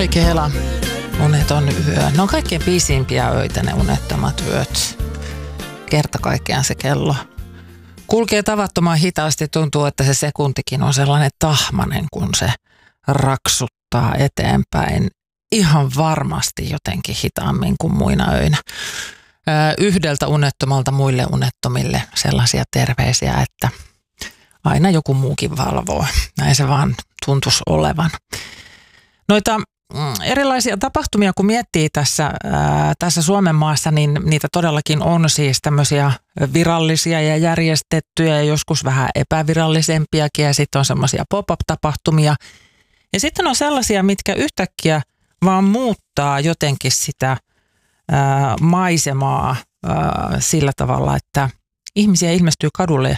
Heikki Hela, uneton yö. Ne on kaikkein pisimpiä öitä, ne unettomat yöt. Kerta kaikkiaan se kello kulkee tavattoman hitaasti. Tuntuu, että se sekuntikin on sellainen tahmanen, kun se raksuttaa eteenpäin. Ihan varmasti jotenkin hitaammin kuin muina öinä. Yhdeltä unettomalta muille unettomille sellaisia terveisiä, että aina joku muukin valvoo. Näin se vaan tuntuisi olevan. Noita erilaisia tapahtumia, kun miettii tässä Suomen maassa, niin niitä todellakin on siis tämmöisiä virallisia ja järjestettyjä ja joskus vähän epävirallisempiakin ja sitten on semmoisia pop-up-tapahtumia. Ja sitten on sellaisia, mitkä yhtäkkiä vaan muuttaa jotenkin sitä maisemaa sillä tavalla, että ihmisiä ilmestyy kadulle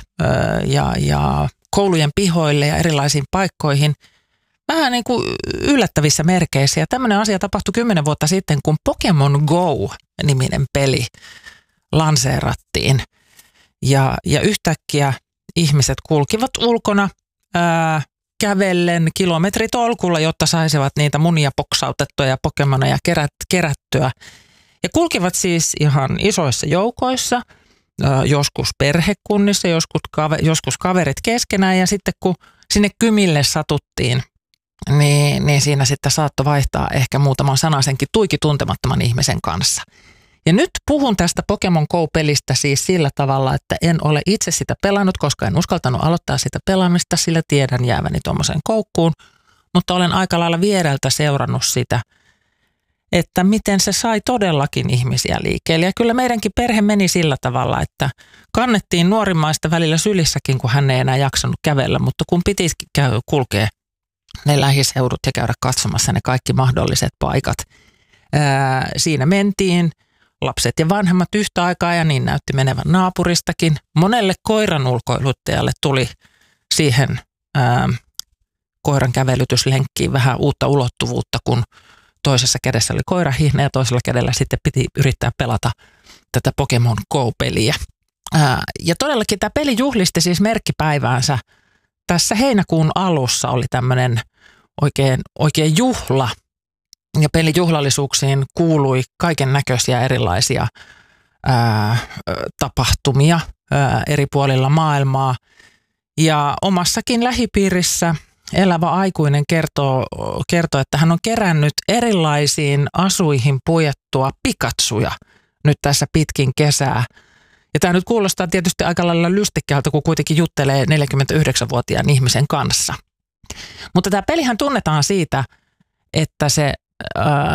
ja koulujen pihoille ja erilaisiin paikkoihin vähän niin kuin yllättävissä merkeissä. Ja tämmöinen asia tapahtui 10 vuotta sitten, kun Pokemon Go-niminen peli lanseerattiin. Ja yhtäkkiä ihmiset kulkivat ulkona kävellen kilometritolkulla, jotta saisivat niitä munia poksautettua ja Pokemoneja kerättyä. Ja kulkivat siis ihan isoissa joukoissa, joskus perhekunnissa, joskus kaverit keskenään. Ja sitten kun sinne kymille satuttiin, niin siinä sitten saattoi vaihtaa ehkä muutaman sanasenkin tuiki tuntemattoman ihmisen kanssa. Ja nyt puhun tästä Pokemon Go-pelistä siis sillä tavalla, että en ole itse sitä pelannut, koska en uskaltanut aloittaa sitä pelaamista, sillä tiedän jääväni tuommoiseen koukkuun. Mutta olen aika lailla viereltä seurannut sitä, että miten se sai todellakin ihmisiä liikkeelle. Ja kyllä meidänkin perhe meni sillä tavalla, että kannettiin nuorimmaista välillä sylissäkin, kun hän ei enää jaksanut kävellä, mutta kun piti kulkea ne lähiseudut ja käydä katsomassa ne kaikki mahdolliset paikat. Siinä mentiin lapset ja vanhemmat yhtä aikaa ja niin näytti menevän naapuristakin. Monelle koiran ulkoiluttajalle tuli siihen koiran kävelytyslenkkiin vähän uutta ulottuvuutta, kun toisessa kädessä oli koirahihne ja toisella kädellä sitten piti yrittää pelata tätä Pokemon Go-peliä. Ja todellakin tämä peli juhlisti siis merkkipäiväänsä. Tässä heinäkuun alussa oli tämmöinen oikein juhla ja pelijuhlallisuuksiin kuului kaiken näköisiä erilaisia tapahtumia eri puolilla maailmaa. Ja omassakin lähipiirissä elävä aikuinen kertoo, että hän on kerännyt erilaisiin asuihin puettua pikatsuja nyt tässä pitkin kesää. Ja tämä nyt kuulostaa tietysti aika lailla lystikkäältä, kun kuitenkin juttelee 49-vuotiaan ihmisen kanssa. Mutta tämä pelihän tunnetaan siitä, että se